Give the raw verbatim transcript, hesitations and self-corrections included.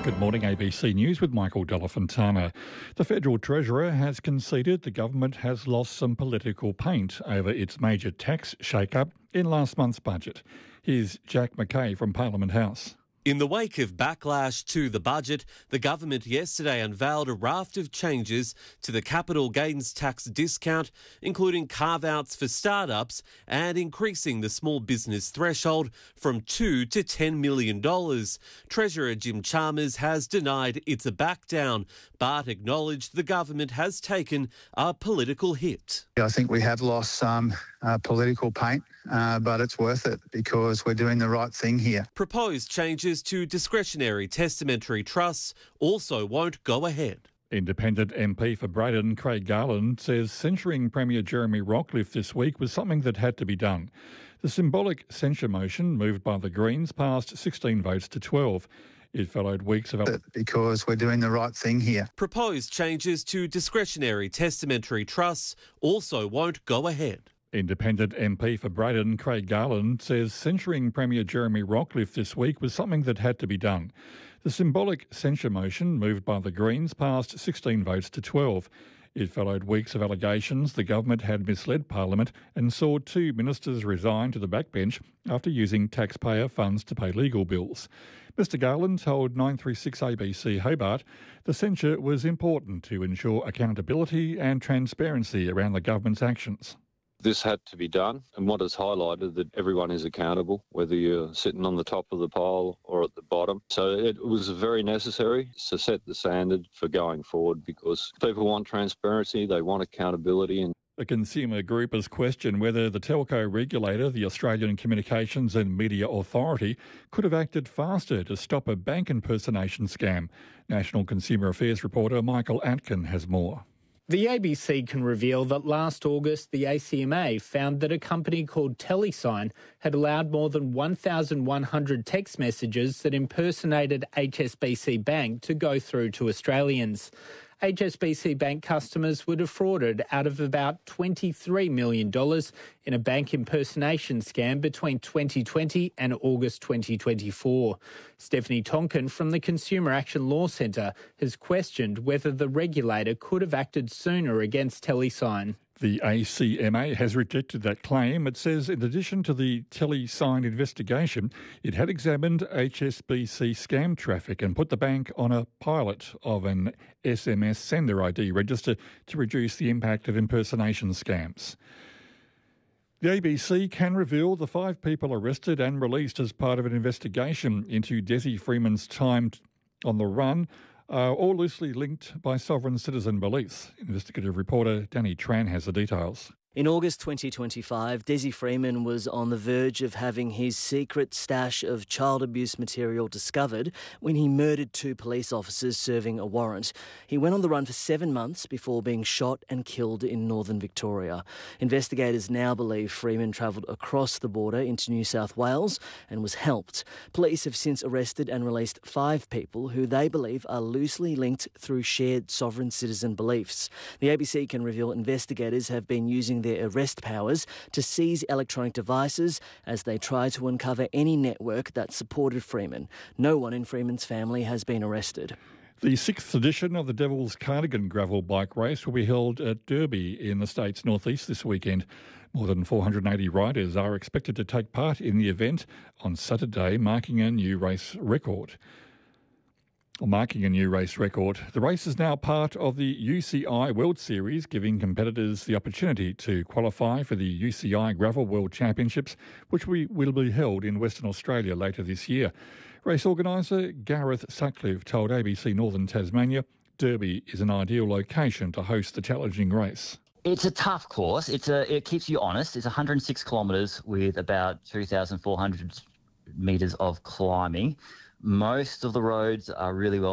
Good morning, A B C News with Michael Delafontana. The Federal Treasurer has conceded the government has lost some political paint over its major tax shake-up in last month's budget. Here's Jack McKay from Parliament House. In the wake of backlash to the budget, the government yesterday unveiled a raft of changes to the capital gains tax discount, including carve-outs for startups and increasing the small business threshold from two to ten million dollars. Treasurer Jim Chalmers has denied it's a back-down, but acknowledged the government has taken a political hit. I think we have lost some uh, political paint, uh, but it's worth it because we're doing the right thing here. Proposed changes to discretionary testamentary trusts also won't go ahead. Independent M P for Braddon, Craig Garland, says censuring Premier Jeremy Rockliff this week was something that had to be done. The symbolic censure motion moved by the Greens passed sixteen votes to twelve. It followed weeks of... Because we're doing the right thing here. Proposed changes to discretionary testamentary trusts also won't go ahead. Independent M P for Braddon, Craig Garland, says censuring Premier Jeremy Rockliff this week was something that had to be done. The symbolic censure motion moved by the Greens passed sixteen votes to twelve. It followed weeks of allegations the government had misled Parliament and saw two ministers resign to the backbench after using taxpayer funds to pay legal bills. Mister Garland told nine three six A B C Hobart the censure was important to ensure accountability and transparency around the government's actions. This had to be done, and what is highlighted that everyone is accountable, whether you're sitting on the top of the pile or at the bottom. So it was very necessary to set the standard for going forward because people want transparency, they want accountability. And the consumer group has questioned whether the telco regulator, the Australian Communications and Media Authority, could have acted faster to stop a bank impersonation scam. National Consumer Affairs reporter Michael Atkin has more. The A B C can reveal that last August, the A C M A found that a company called Telesign had allowed more than one thousand one hundred text messages that impersonated H S B C Bank to go through to Australians. H S B C Bank customers were defrauded out of about twenty-three million dollars in a bank impersonation scam between twenty twenty and August twenty twenty-four. Stephanie Tonkin from the Consumer Action Law Centre has questioned whether the regulator could have acted sooner against Telesign. The A C M A has rejected that claim. It says in addition to the Telesign investigation, it had examined H S B C scam traffic and put the bank on a pilot of an S M S sender I D register to reduce the impact of impersonation scams. The A B C can reveal the five people arrested and released as part of an investigation into Desi Freeman's time on the run are all loosely linked by sovereign citizen beliefs. Investigative reporter Danny Tran has the details. In August twenty twenty-five, Desi Freeman was on the verge of having his secret stash of child abuse material discovered when he murdered two police officers serving a warrant. He went on the run for seven months before being shot and killed in northern Victoria. Investigators now believe Freeman travelled across the border into New South Wales and was helped. Police have since arrested and released five people who they believe are loosely linked through shared sovereign citizen beliefs. The A B C can reveal investigators have been using their arrest powers to seize electronic devices as they try to uncover any network that supported Freeman. No one in Freeman's family has been arrested. The sixth edition of the Devil's Cardigan gravel bike race will be held at Derby in the state's northeast this weekend. More than four hundred eighty riders are expected to take part in the event on Saturday, marking a new race record. Marking a new race record. The race is now part of the U C I World Series, giving competitors the opportunity to qualify for the U C I Gravel World Championships, which we will be held in Western Australia later this year. Race organiser Gareth Sutcliffe told A B C Northern Tasmania Derby is an ideal location to host the challenging race. It's a tough course. It's a, it keeps you honest. It's one hundred six kilometres with about two thousand four hundred metres of climbing. Most of the roads are really well